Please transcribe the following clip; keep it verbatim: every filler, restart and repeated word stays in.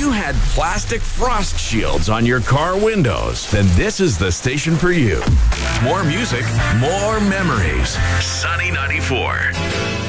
you had plastic frost shields on your car windows, then this is the station for you. More music, more memories. Sunny ninety-four.